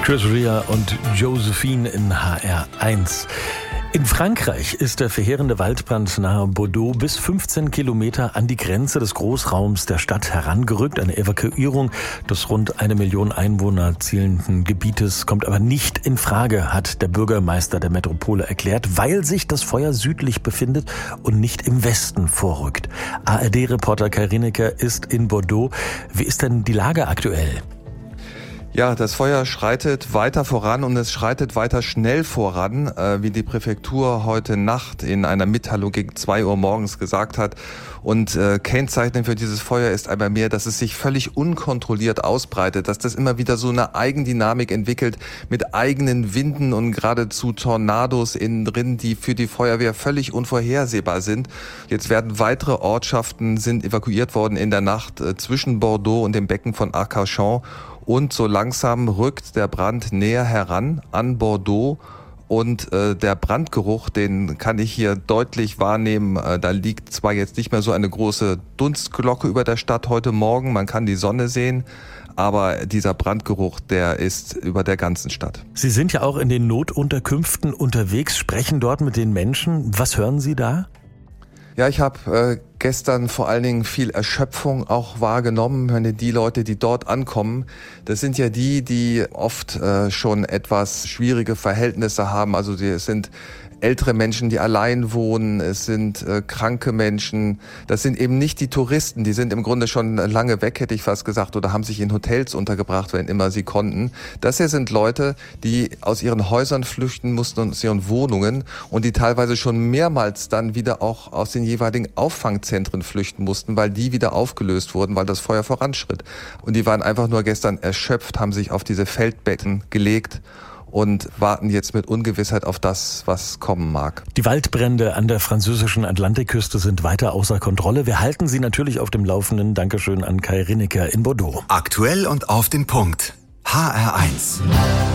Chris Rea und Josephine in HR1. In Frankreich ist der verheerende Waldbrand nahe Bordeaux bis 15 Kilometer an die Grenze des Großraums der Stadt herangerückt. Eine Evakuierung des rund 1 Million Einwohner zielenden Gebietes kommt aber nicht in Frage, hat der Bürgermeister der Metropole erklärt, weil sich das Feuer südlich befindet und nicht im Westen vorrückt. ARD-Reporter Kai Rineker ist in Bordeaux. Wie ist denn die Lage aktuell? Ja, das Feuer schreitet weiter voran und es schreitet weiter schnell voran, wie die Präfektur heute Nacht in einer Mitteilung gegen 2 Uhr morgens gesagt hat. Und kennzeichnend für dieses Feuer ist einmal mehr, dass es sich völlig unkontrolliert ausbreitet, dass das immer wieder so eine Eigendynamik entwickelt mit eigenen Winden und geradezu Tornados innen drin, die für die Feuerwehr völlig unvorhersehbar sind. Jetzt werden weitere Ortschaften sind evakuiert worden in der Nacht zwischen Bordeaux und dem Becken von Arcachon. Und so langsam rückt der Brand näher heran an Bordeaux und der Brandgeruch, den kann ich hier deutlich wahrnehmen. Da liegt zwar jetzt nicht mehr so eine große Dunstglocke über der Stadt heute Morgen, man kann die Sonne sehen, aber dieser Brandgeruch, der ist über der ganzen Stadt. Sie sind ja auch in den Notunterkünften unterwegs, sprechen dort mit den Menschen. Was hören Sie da? Ja, ich habe gestern vor allen Dingen viel Erschöpfung auch wahrgenommen. Wenn die Leute, die dort ankommen, das sind ja die oft schon etwas schwierige Verhältnisse haben. Also es sind ältere Menschen, die allein wohnen, es sind kranke Menschen. Das sind eben nicht die Touristen, die sind im Grunde schon lange weg, hätte ich fast gesagt, oder haben sich in Hotels untergebracht, wenn immer sie konnten. Das hier sind Leute, die aus ihren Häusern flüchten mussten, aus ihren Wohnungen und die teilweise schon mehrmals dann wieder auch aus den jeweiligen Auffangzentren flüchten mussten, weil die wieder aufgelöst wurden, weil das Feuer voranschritt. Und die waren einfach nur gestern erschöpft, haben sich auf diese Feldbetten gelegt und warten jetzt mit Ungewissheit auf das, was kommen mag. Die Waldbrände an der französischen Atlantikküste sind weiter außer Kontrolle. Wir halten Sie natürlich auf dem Laufenden. Dankeschön an Kai Rineker in Bordeaux. Aktuell und auf den Punkt. HR1.